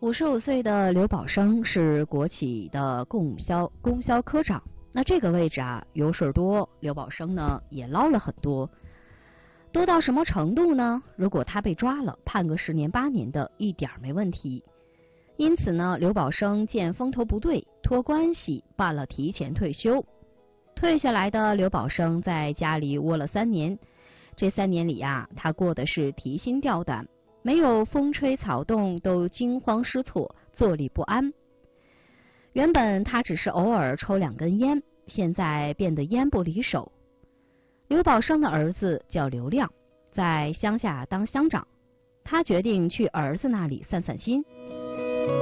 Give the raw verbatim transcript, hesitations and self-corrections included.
五十五岁的刘宝生是国企的供销供销科长，那这个位置啊，油水多，刘宝生呢也捞了很多，多到什么程度呢？如果他被抓了，判个十年八年的，一点没问题。因此呢，刘宝生见风头不对，托关系办了提前退休。退下来的刘宝生在家里窝了三年，这三年里呀、啊，他过的是提心吊胆。没有风吹草动都惊慌失措，坐立不安。原本他只是偶尔抽两根烟，现在变得烟不离手。刘宝生的儿子叫刘亮，在乡下当乡长，他决定去儿子那里散散心。